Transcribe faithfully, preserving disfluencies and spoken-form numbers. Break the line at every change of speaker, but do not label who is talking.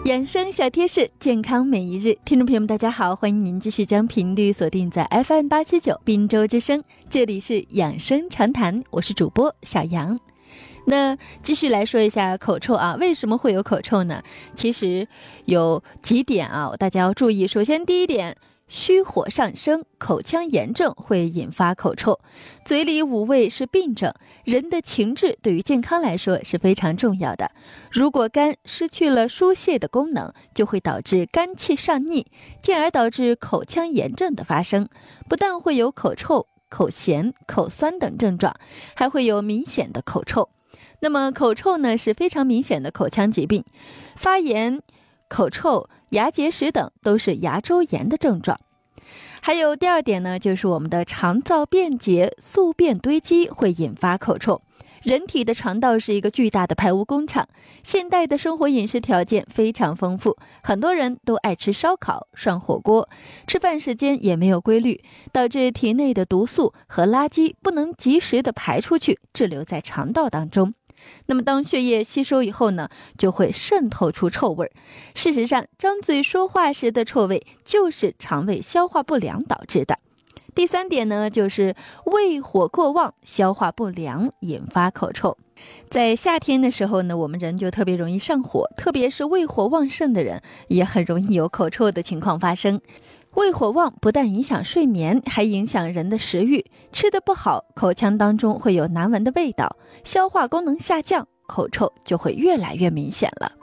养生小贴士，健康每一日。听众朋友们大家好，欢迎您继续将频率锁定在 F M 八七九滨州之声，这里是养生常谈，我是主播小杨。那继续来说一下口臭啊，为什么会有口臭呢？其实有几点啊，大家要注意。首先第一点，虚火上升，口腔炎症会引发口臭。嘴里五味是病症，人的情志对于健康来说是非常重要的。如果肝失去了疏泄的功能，就会导致肝气上逆，进而导致口腔炎症的发生。不但会有口臭、口咸、口酸等症状，还会有明显的口臭。那么口臭呢是非常明显的口腔疾病，发炎、口臭、牙结石等都是牙周炎的症状。还有第二点呢，就是我们的肠燥便结、宿便堆积会引发口臭。人体的肠道是一个巨大的排污工厂，现代的生活饮食条件非常丰富，很多人都爱吃烧烤、涮火锅，吃饭时间也没有规律，导致体内的毒素和垃圾不能及时的排出去，滞留在肠道当中。那么当血液吸收以后呢，就会渗透出臭味。事实上，张嘴说话时的臭味就是肠胃消化不良导致的。第三点呢，就是胃火过旺，消化不良引发口臭。在夏天的时候呢，我们人就特别容易上火，特别是胃火旺盛的人也很容易有口臭的情况发生。胃火旺不但影响睡眠，还影响人的食欲，吃得不好，口腔当中会有难闻的味道，消化功能下降，口臭就会越来越明显了。